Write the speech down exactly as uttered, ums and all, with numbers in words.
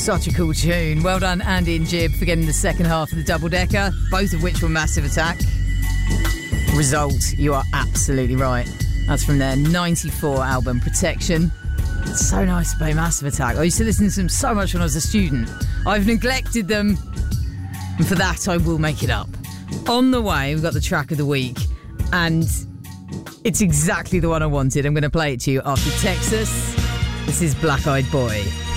Such a cool tune. Well done, Andy and Jib, for getting the second half of the double-decker, both of which were Massive Attack. Result, you are absolutely right. That's from their ninety-four album, Protection. It's so nice to play Massive Attack. I used to listen to them so much when I was a student. I've neglected them, and for that I will make it up. On the way, we've got the track of the week, and it's exactly the one I wanted. I'm going to play it to you after Texas. This is Black Eyed Boy.